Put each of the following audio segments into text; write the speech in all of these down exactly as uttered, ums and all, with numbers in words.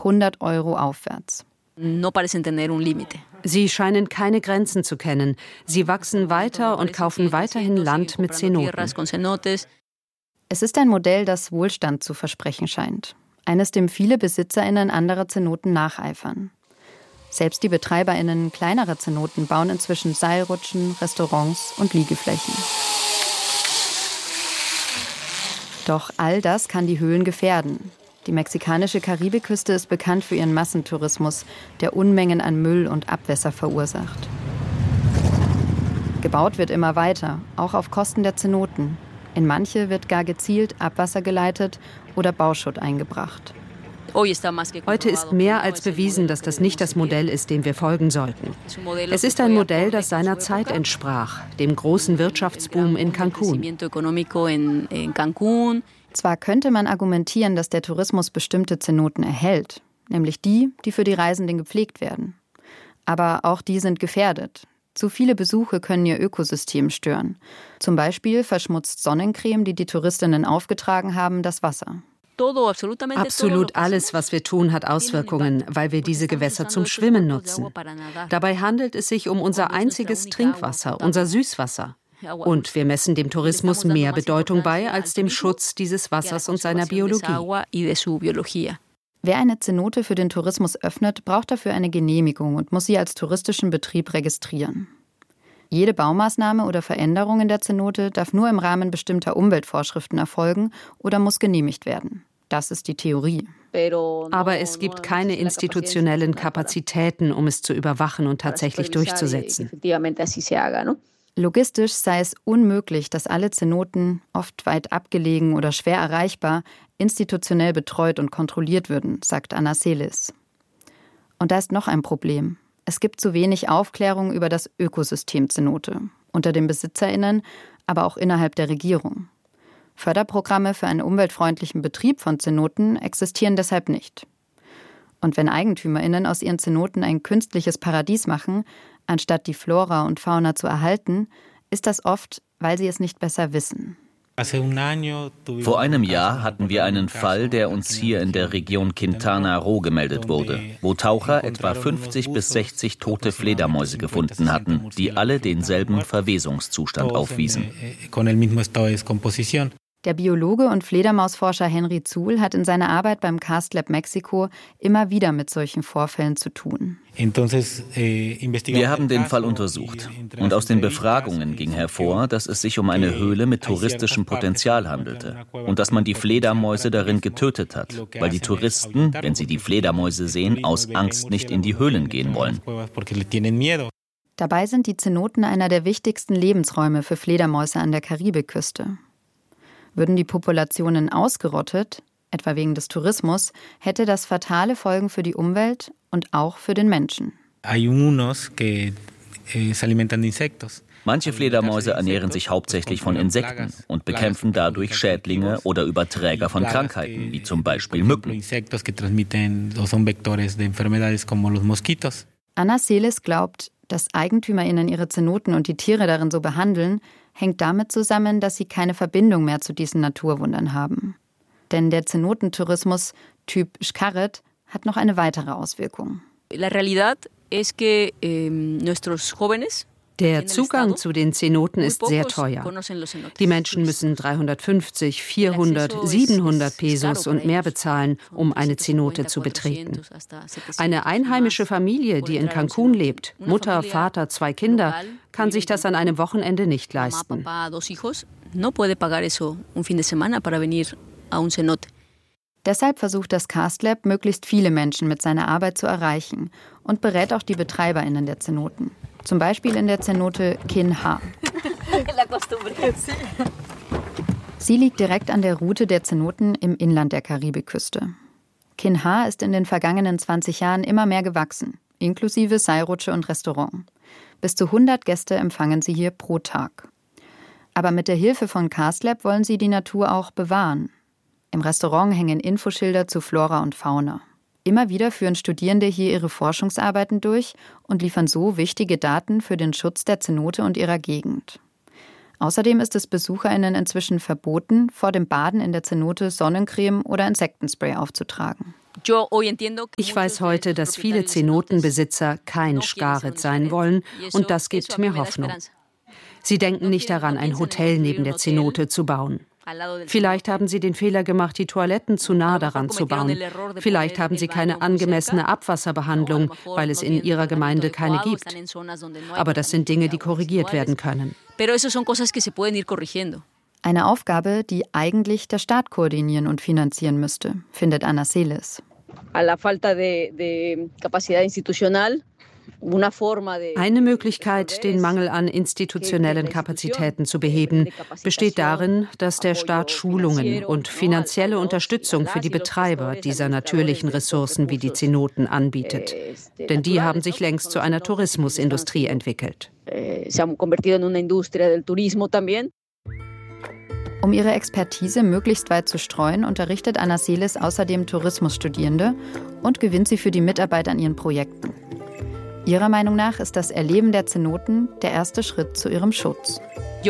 hundert Euro aufwärts. Sie scheinen keine Grenzen zu kennen. Sie wachsen weiter und kaufen weiterhin Land mit Zenoten. Es ist ein Modell, das Wohlstand zu versprechen scheint. Eines, dem viele BesitzerInnen anderer Zenoten nacheifern. Selbst die BetreiberInnen kleinerer Zenoten bauen inzwischen Seilrutschen, Restaurants und Liegeflächen. Doch all das kann die Höhlen gefährden. Die mexikanische Karibikküste ist bekannt für ihren Massentourismus, der Unmengen an Müll und Abwässer verursacht. Gebaut wird immer weiter, auch auf Kosten der Zenoten. In manche wird gar gezielt Abwasser geleitet oder Bauschutt eingebracht. Heute ist mehr als bewiesen, dass das nicht das Modell ist, dem wir folgen sollten. Es ist ein Modell, das seiner Zeit entsprach, dem großen Wirtschaftsboom in Cancún. Zwar könnte man argumentieren, dass der Tourismus bestimmte Zenoten erhält, nämlich die, die für die Reisenden gepflegt werden. Aber auch die sind gefährdet. Zu viele Besuche können ihr Ökosystem stören. Zum Beispiel verschmutzt Sonnencreme, die die Touristinnen aufgetragen haben, das Wasser. Absolut alles, was wir tun, hat Auswirkungen, weil wir diese Gewässer zum Schwimmen nutzen. Dabei handelt es sich um unser einziges Trinkwasser, unser Süßwasser. Und wir messen dem Tourismus mehr Bedeutung bei als dem Schutz dieses Wassers und seiner Biologie. Wer eine Zenote für den Tourismus öffnet, braucht dafür eine Genehmigung und muss sie als touristischen Betrieb registrieren. Jede Baumaßnahme oder Veränderung in der Zenote darf nur im Rahmen bestimmter Umweltvorschriften erfolgen oder muss genehmigt werden. Das ist die Theorie. Aber es gibt keine institutionellen Kapazitäten, um es zu überwachen und tatsächlich durchzusetzen. Logistisch sei es unmöglich, dass alle Zenoten, oft weit abgelegen oder schwer erreichbar, institutionell betreut und kontrolliert würden, sagt Ana Celis. Und da ist noch ein Problem. Es gibt zu wenig Aufklärung über das Ökosystem Zenote, unter den BesitzerInnen, aber auch innerhalb der Regierung. Förderprogramme für einen umweltfreundlichen Betrieb von Zenoten existieren deshalb nicht. Und wenn EigentümerInnen aus ihren Zenoten ein künstliches Paradies machen, anstatt die Flora und Fauna zu erhalten, ist das oft, weil sie es nicht besser wissen. Vor einem Jahr hatten wir einen Fall, der uns hier in der Region Quintana Roo gemeldet wurde, wo Taucher etwa fünfzig bis sechzig tote Fledermäuse gefunden hatten, die alle denselben Verwesungszustand aufwiesen. Der Biologe und Fledermausforscher Henry Zuhl hat in seiner Arbeit beim Cast Lab Mexiko immer wieder mit solchen Vorfällen zu tun. Wir haben den Fall untersucht und aus den Befragungen ging hervor, dass es sich um eine Höhle mit touristischem Potenzial handelte und dass man die Fledermäuse darin getötet hat, weil die Touristen, wenn sie die Fledermäuse sehen, aus Angst nicht in die Höhlen gehen wollen. Dabei sind die Zenoten einer der wichtigsten Lebensräume für Fledermäuse an der Karibikküste. Würden die Populationen ausgerottet, etwa wegen des Tourismus, hätte das fatale Folgen für die Umwelt und auch für den Menschen. Manche Fledermäuse ernähren sich hauptsächlich von Insekten und bekämpfen dadurch Schädlinge oder Überträger von Krankheiten, wie zum Beispiel Mücken. Ana Celis glaubt, dass EigentümerInnen ihre Zenoten und die Tiere darin so behandeln, hängt damit zusammen, dass sie keine Verbindung mehr zu diesen Naturwundern haben. Denn der Zenotentourismus Typ Xcaret hat noch eine weitere Auswirkung. Der Zugang zu den Zenoten ist sehr teuer. Die Menschen müssen dreihundertfünfzig, vierhundert, siebenhundert Pesos und mehr bezahlen, um eine Zenote zu betreten. Eine einheimische Familie, die in Cancún lebt, Mutter, Vater, zwei Kinder, kann sich das an einem Wochenende nicht leisten. Deshalb versucht das Cast Lab, möglichst viele Menschen mit seiner Arbeit zu erreichen und berät auch die BetreiberInnen der Zenoten. Zum Beispiel in der Zenote Quin Ha. Sie liegt direkt an der Route der Zenoten im Inland der Karibikküste. Quin Ha ist in den vergangenen zwanzig Jahren immer mehr gewachsen, inklusive Seilrutsche und Restaurant. Bis zu hundert Gäste empfangen sie hier pro Tag. Aber mit der Hilfe von Cast Lab wollen sie die Natur auch bewahren. Im Restaurant hängen Infoschilder zu Flora und Fauna. Immer wieder führen Studierende hier ihre Forschungsarbeiten durch und liefern so wichtige Daten für den Schutz der Zenote und ihrer Gegend. Außerdem ist es BesucherInnen inzwischen verboten, vor dem Baden in der Zenote Sonnencreme oder Insektenspray aufzutragen. Ich weiß heute, dass viele Zenotenbesitzer kein Skaret sein wollen, und das gibt mir Hoffnung. Sie denken nicht daran, ein Hotel neben der Zenote zu bauen. Vielleicht haben sie den Fehler gemacht, die Toiletten zu nah daran zu bauen. Vielleicht haben sie keine angemessene Abwasserbehandlung, weil es in ihrer Gemeinde keine gibt. Aber das sind Dinge, die korrigiert werden können. Eine Aufgabe, die eigentlich der Staat koordinieren und finanzieren müsste, findet Ana Celes. Eine Möglichkeit, den Mangel an institutionellen Kapazitäten zu beheben, besteht darin, dass der Staat Schulungen und finanzielle Unterstützung für die Betreiber dieser natürlichen Ressourcen wie die Zenoten anbietet. Denn die haben sich längst zu einer Tourismusindustrie entwickelt. Um ihre Expertise möglichst weit zu streuen, unterrichtet Ana Celes außerdem Tourismusstudierende und gewinnt sie für die Mitarbeit an ihren Projekten. Ihrer Meinung nach ist das Erleben der Zenoten der erste Schritt zu ihrem Schutz.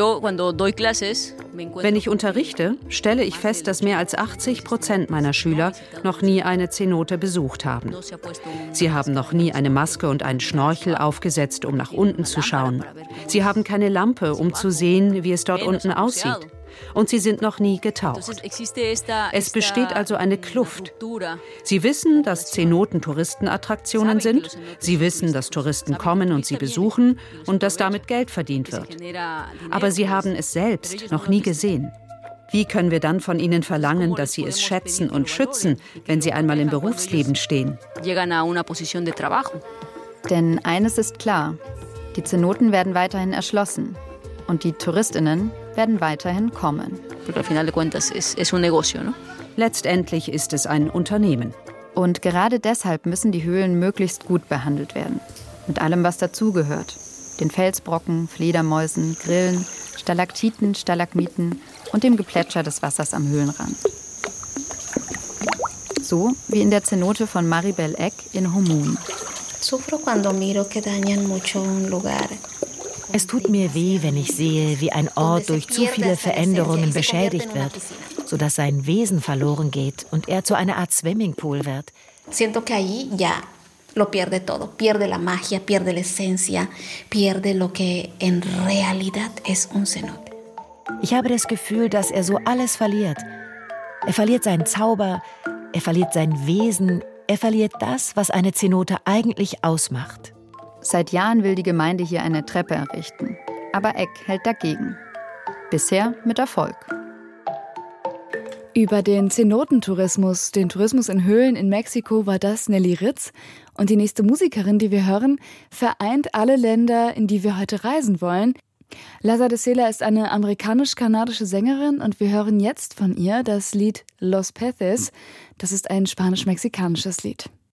Wenn ich unterrichte, stelle ich fest, dass mehr als achtzig Prozent meiner Schüler noch nie eine Zenote besucht haben. Sie haben noch nie eine Maske und einen Schnorchel aufgesetzt, um nach unten zu schauen. Sie haben keine Lampe, um zu sehen, wie es dort unten aussieht. Und sie sind noch nie getaucht. Es besteht also eine Kluft. Sie wissen, dass Zenoten Touristenattraktionen sind. Sie wissen, dass Touristen kommen und sie besuchen und dass damit Geld verdient wird. Aber sie haben es selbst noch nie gesehen. Wie können wir dann von ihnen verlangen, dass sie es schätzen und schützen, wenn sie einmal im Berufsleben stehen? Denn eines ist klar: Die Zenoten werden weiterhin erschlossen. Und die TouristInnen werden weiterhin kommen. Letztendlich ist es ein Unternehmen. Und gerade deshalb müssen die Höhlen möglichst gut behandelt werden. Mit allem, was dazugehört. Den Felsbrocken, Fledermäusen, Grillen, Stalaktiten, Stalagmiten und dem Geplätscher des Wassers am Höhlenrand. So wie in der Zenote von Maribel Eck in Homun. Es tut mir weh, wenn ich sehe, wie ein Ort durch zu viele Veränderungen beschädigt wird, sodass sein Wesen verloren geht und er zu einer Art Swimmingpool wird. Siento que allí ya lo pierde todo, pierde la magia, pierde la esencia, pierde lo que en realidad es un cenote. Ich habe das Gefühl, dass er so alles verliert. Er verliert seinen Zauber, er verliert sein Wesen, er verliert das, was eine Zenote eigentlich ausmacht. Seit Jahren will die Gemeinde hier eine Treppe errichten. Aber Eck hält dagegen. Bisher mit Erfolg. Über den Zenotentourismus, den Tourismus in Höhlen in Mexiko, war das Nelly Ritz. Und die nächste Musikerin, die wir hören, vereint alle Länder, in die wir heute reisen wollen. Laza de Sela ist eine amerikanisch-kanadische Sängerin und wir hören jetzt von ihr das Lied Los Peces. Das ist ein spanisch-mexikanisches Lied.